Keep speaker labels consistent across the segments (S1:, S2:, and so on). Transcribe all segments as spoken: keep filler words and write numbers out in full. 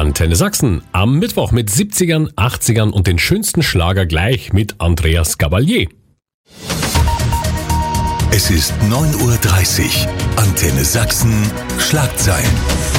S1: Antenne Sachsen am Mittwoch mit siebzigern, achtzigern und den schönsten Schlager gleich mit Andreas Gabalier.
S2: Es ist neun Uhr dreißig. Antenne Sachsen Schlagzeilen.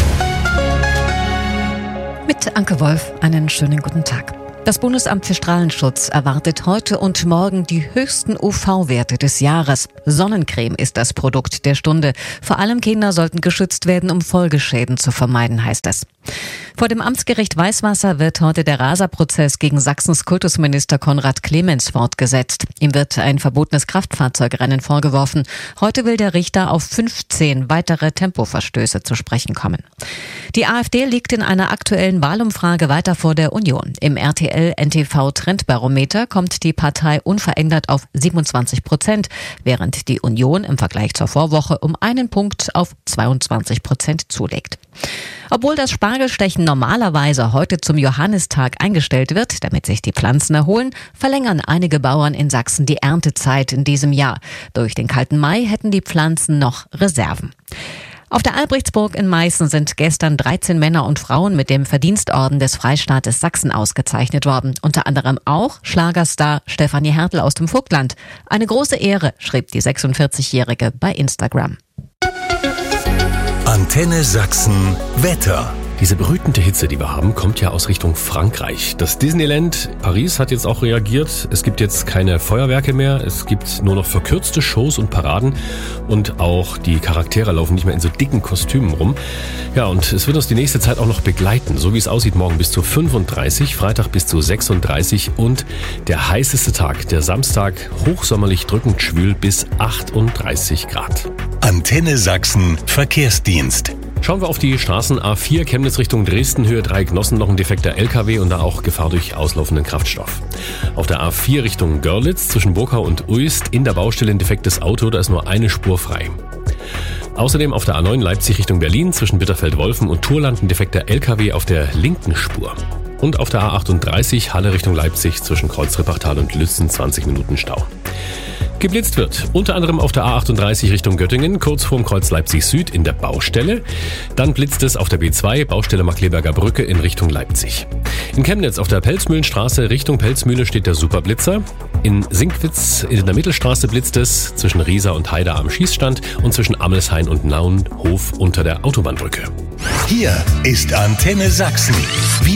S3: Mit Anke Wolf einen schönen guten Tag. Das Bundesamt für Strahlenschutz erwartet heute und morgen die höchsten U V-Werte des Jahres. Sonnencreme ist das Produkt der Stunde. Vor allem Kinder sollten geschützt werden, um Folgeschäden zu vermeiden, heißt es. Vor dem Amtsgericht Weißwasser wird heute der Raserprozess gegen Sachsens Kultusminister Konrad Clemens fortgesetzt. Ihm wird ein verbotenes Kraftfahrzeugrennen vorgeworfen. Heute will der Richter auf fünfzehn weitere Tempoverstöße zu sprechen kommen. Die AfD liegt in einer aktuellen Wahlumfrage weiter vor der Union. Im R T L-N T V-Trendbarometer kommt die Partei unverändert auf siebenundzwanzig Prozent, während die Union im Vergleich zur Vorwoche um einen Punkt auf zweiundzwanzig Prozent zulegt. Obwohl das Spargelstechen normalerweise heute zum Johannistag eingestellt wird, damit sich die Pflanzen erholen, verlängern einige Bauern in Sachsen die Erntezeit in diesem Jahr. Durch den kalten Mai hätten die Pflanzen noch Reserven. Auf der Albrechtsburg in Meißen sind gestern dreizehn Männer und Frauen mit dem Verdienstorden des Freistaates Sachsen ausgezeichnet worden. Unter anderem auch Schlagerstar Stefanie Hertel aus dem Vogtland. Eine große Ehre, schrieb die sechsundvierzigjährige bei Instagram.
S2: Antenne Sachsen Wetter.
S1: Diese brütende Hitze, die wir haben, kommt ja aus Richtung Frankreich. Das Disneyland Paris hat jetzt auch reagiert. Es gibt jetzt keine Feuerwerke mehr. Es gibt nur noch verkürzte Shows und Paraden. Und auch die Charaktere laufen nicht mehr in so dicken Kostümen rum. Ja, und es wird uns die nächste Zeit auch noch begleiten. So wie es aussieht, morgen bis zu fünfunddreißig, Freitag bis zu sechsunddreißig und der heißeste Tag, der Samstag, hochsommerlich drückend schwül bis achtunddreißig Grad.
S2: Antenne Sachsen Verkehrsdienst.
S1: Schauen wir auf die Straßen A vier, Chemnitz Richtung Dresden, Höhe drei Gnossen, noch ein defekter L K W und da auch Gefahr durch auslaufenden Kraftstoff. Auf der A vier Richtung Görlitz zwischen Burkau und Uist in der Baustelle ein defektes Auto, da ist nur eine Spur frei. Außerdem auf der A neun Leipzig Richtung Berlin zwischen Bitterfeld-Wolfen und Thurland ein defekter L K W auf der linken Spur. Und auf der A achtunddreißig Halle Richtung Leipzig zwischen Kreuzrippachtal und Lützen zwanzig Minuten Stau. Geblitzt wird, unter anderem auf der A achtunddreißig Richtung Göttingen, kurz vorm Kreuz Leipzig Süd in der Baustelle. Dann blitzt es auf der B zwei, Baustelle Markkleeberger Brücke in Richtung Leipzig. In Chemnitz auf der Pelzmühlenstraße Richtung Pelzmühle steht der Superblitzer. In Sinkwitz in der Mittelstraße blitzt es zwischen Riesa und Heida am Schießstand und zwischen Amelshain und Naunhof unter der Autobahnbrücke.
S2: Hier ist Antenne Sachsen. Wir